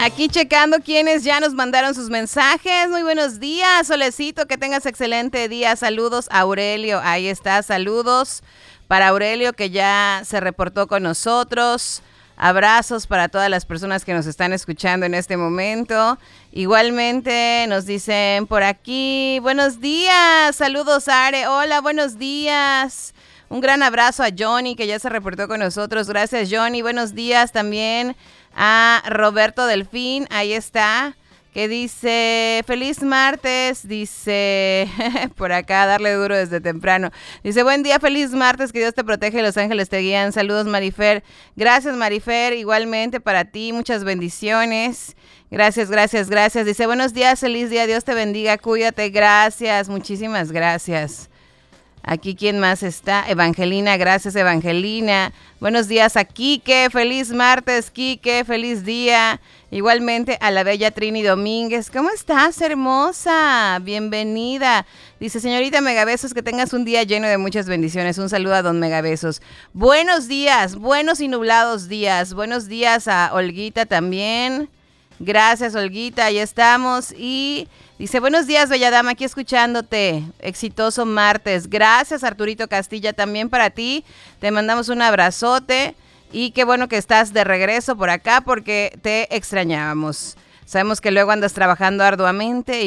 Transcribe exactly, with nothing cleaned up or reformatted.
Aquí checando quienes ya nos mandaron sus mensajes. Muy buenos días, Solecito, que tengas excelente día. Saludos, Aurelio. Ahí está, saludos para Aurelio, que ya se reportó con nosotros. Abrazos para todas las personas que nos están escuchando en este momento. Igualmente nos dicen por aquí, buenos días, saludos Are, hola, buenos días. Un gran abrazo a Johnny, que ya se reportó con nosotros. Gracias, Johnny. Buenos días también a Roberto Delfín, ahí está, que dice, feliz martes, dice, por acá, darle duro desde temprano. Dice, buen día, feliz martes, que Dios te protege y los ángeles te guían. Saludos, Marifer. Gracias, Marifer, igualmente para ti, muchas bendiciones. Gracias, gracias, gracias. Dice, buenos días, feliz día, Dios te bendiga, cuídate, gracias, muchísimas gracias. Aquí, ¿quién más está? Evangelina, gracias, Evangelina. Buenos días a Quique, feliz martes, Quique, feliz día. Igualmente a la bella Trini Domínguez. ¿Cómo estás, hermosa? Bienvenida. Dice, señorita Megabesos, que tengas un día lleno de muchas bendiciones. Un saludo a don Megabesos. Buenos días, buenos y nublados días. Buenos días a Olguita también. Gracias, Olguita, ahí estamos. Y dice, buenos días, bella dama, aquí escuchándote. Exitoso martes. Gracias, Arturito Castilla, también para ti. Te mandamos un abrazote y qué bueno que estás de regreso por acá porque te extrañábamos. Sabemos que luego andas trabajando arduamente